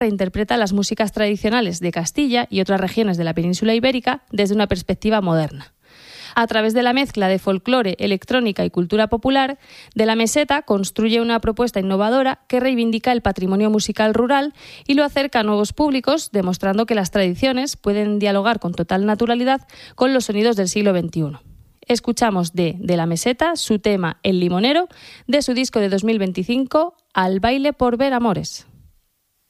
reinterpreta las músicas tradicionales de Castilla y otras regiones de la península ibérica desde una perspectiva moderna. A través de la mezcla de folclore, electrónica y cultura popular, De la Meseta construye una propuesta innovadora que reivindica el patrimonio musical rural y lo acerca a nuevos públicos, demostrando que las tradiciones pueden dialogar con total naturalidad con los sonidos del siglo XXI. Escuchamos de La Meseta su tema El Limonero, de su disco de 2025, Al baile por ver amores.